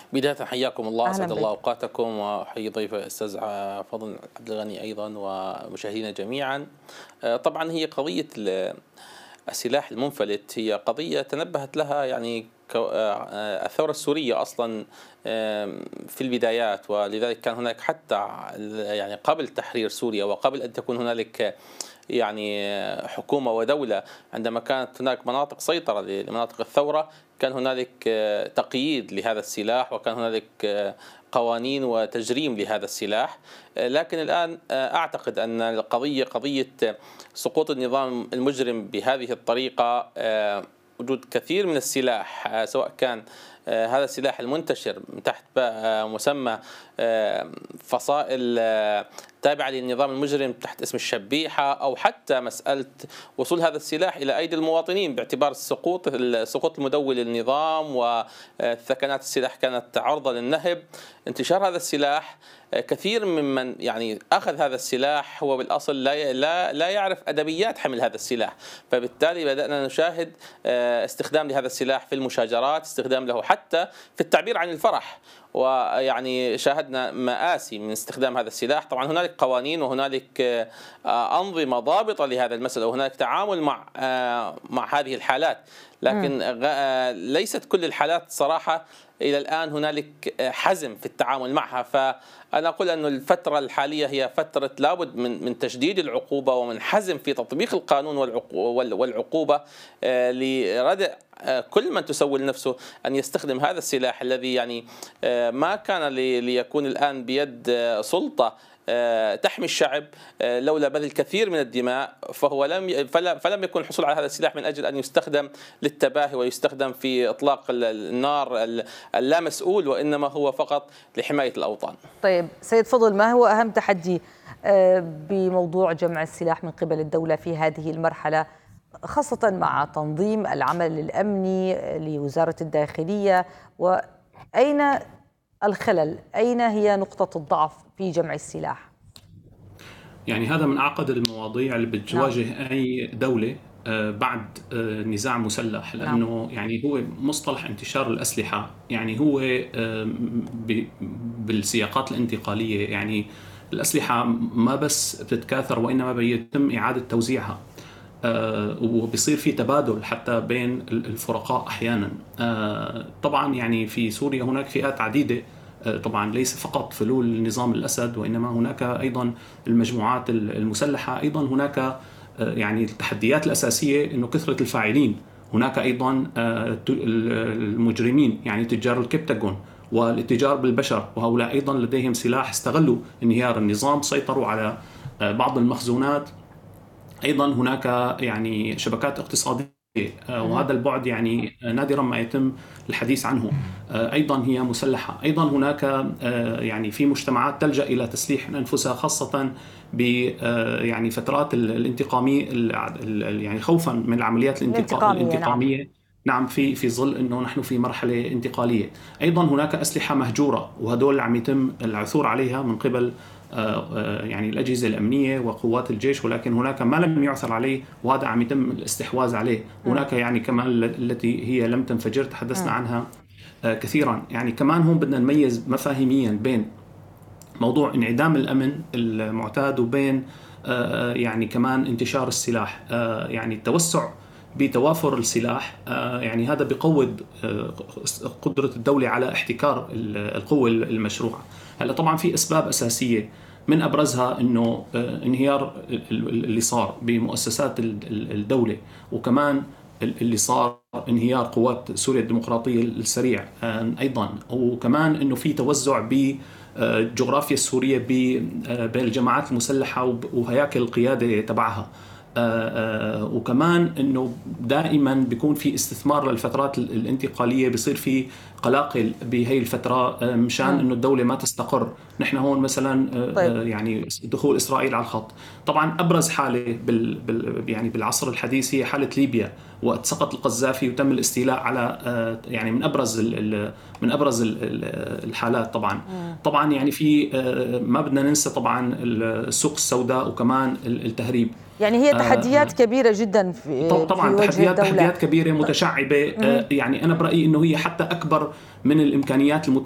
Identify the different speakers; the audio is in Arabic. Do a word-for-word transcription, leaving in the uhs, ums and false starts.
Speaker 1: بداية حياكم الله،
Speaker 2: أهلا
Speaker 1: أسعد الله
Speaker 2: بك.
Speaker 1: أوقاتكم، وأحيي ضيف الأستاذ فضل عبد الغني أيضا ومشاهدينا جميعا. آه، طبعا هي قضية ال- السلاح المنفلت هي قضية تنبهت لها يعني كو- آه، الثورة السورية أصلا آم، في البدايات، ولذلك كان هناك حتى يعني قبل تحرير سوريا وقبل أن تكون هنالك يعني حكومة ودولة، عندما كانت هناك مناطق سيطرة لمناطق الثورة كان هنالك تقييد لهذا السلاح، وكان هنالك قوانين وتجريم لهذا السلاح. لكن الآن أعتقد أن القضية قضية سقوط النظام المجرم بهذه الطريقة، وجود كثير من السلاح سواء كان هذا السلاح المنتشر من تحت مسمى فصائل تابعة للنظام المجرم تحت اسم الشبيحة، أو حتى مسألة وصول هذا السلاح إلى أيدي المواطنين باعتبار السقوط السقوط المدوي للنظام، وثكنات السلاح كانت عرضة للنهب. انتشار هذا السلاح، كثير ممن يعني أخذ هذا السلاح هو بالأصل لا لا لا يعرف أدبيات حمل هذا السلاح، فبالتالي بدأنا نشاهد استخدام لهذا السلاح في المشاجرات، استخدام له حتى في التعبير عن الفرح، ويعني شاهدنا مآسي من استخدام هذا السلاح. طبعا هنالك قوانين وهنالك أنظمة ضابطة لهذا المسألة، وهنالك تعامل مع مع هذه الحالات، لكن ليست كل الحالات صراحة إلى الآن هنالك حزم في التعامل معها. فأنا أقول أن الفترة الحالية هي فترة لابد من من تشديد العقوبة ومن حزم في تطبيق القانون والعقوبة لردع كل من تسول نفسه أن يستخدم هذا السلاح الذي يعني ما كان ليكون الآن بيد سلطة تحمي الشعب لولا بذل الكثير من الدماء، فهو لم فلم يكن الحصول على هذا السلاح من أجل أن يستخدم للتباهي ويستخدم في إطلاق النار اللامسؤول، وإنما هو فقط لحماية الأوطان.
Speaker 2: طيب سيد فضل، ما هو أهم تحدي بموضوع جمع السلاح من قبل الدولة في هذه المرحلة، خاصة مع تنظيم العمل الأمني لوزارة الداخلية؟ وأين الخلل؟ أين هي نقطة الضعف في جمع السلاح؟
Speaker 3: يعني هذا من أعقد المواضيع اللي بتواجه نعم. أي دولة بعد نزاع مسلح، لأنه نعم. يعني هو مصطلح انتشار الأسلحة، يعني هو بالسياقات الانتقالية، يعني الأسلحة ما بس بتتكاثر وإنما بيتم إعادة توزيعها، وبيصير في تبادل حتى بين الفرقاء أحيانا. طبعا يعني في سوريا هناك فئات عديدة، طبعا ليس فقط فلول نظام الأسد، وإنما هناك أيضا المجموعات المسلحة، أيضا هناك يعني التحديات الأساسية إنه كثرة الفاعلين، هناك أيضا المجرمين يعني تجار الكبتاغون والاتجار بالبشر، وهؤلاء أيضا لديهم سلاح، استغلوا انهيار النظام، سيطروا على بعض المخزونات. أيضا هناك يعني شبكات اقتصادية، وهذا البعد يعني نادرا ما يتم الحديث عنه، أيضا هي مسلحة. أيضا هناك يعني في مجتمعات تلجأ إلى تسليح أنفسها، خاصة ب يعني فترات الانتقامية، يعني خوفا من العمليات الانتقامية, الانتقامية نعم. نعم في في ظل انه نحن في مرحله انتقاليه. ايضا هناك اسلحه مهجوره، وهدول عم يتم العثور عليها من قبل يعني الاجهزه الامنيه وقوات الجيش، ولكن هناك ما لم يعثر عليه وهذا عم يتم الاستحواذ عليه. هناك يعني كمان التي هي لم تنفجر، تحدثنا عنها كثيرا. يعني كمان هون بدنا نميز مفاهيميا بين موضوع انعدام الامن المعتاد وبين يعني كمان انتشار السلاح. يعني التوسع بتوافر السلاح يعني هذا بيقوض قدرة الدولة على احتكار القوة المشروعة. هلا طبعا في أسباب أساسية، من أبرزها إنه انهيار اللي صار بمؤسسات الدولة، وكمان اللي صار انهيار قوات سوريا الديمقراطية السريع أيضا، وكمان إنه في توزع بالجغرافيا السورية بين الجماعات المسلحة وهياكل القيادة تبعها. آآ آآ وكمان انه دائما بيكون في استثمار للفترات الانتقاليه، بيصير في قلاقل بهي الفتره مشان انه الدوله ما تستقر. نحن هون مثلا طيب. يعني دخول اسرائيل على الخط، طبعا ابرز حاله بال بال يعني بالعصر الحديث هي حاله ليبيا، وقت سقط القذافي وتم الاستيلاء على يعني من ابرز ال من ابرز ال الحالات. طبعا طبعا يعني في ما بدنا ننسى طبعا السوق السوداء وكمان التهريب.
Speaker 2: يعني هي تحديات آه كبيرة جدا في
Speaker 3: طبعا
Speaker 2: في
Speaker 3: تحديات
Speaker 2: الدولة.
Speaker 3: تحديات كبيرة متشعبة. آه يعني أنا برأيي إنه هي حتى أكبر من الإمكانيات المتاحة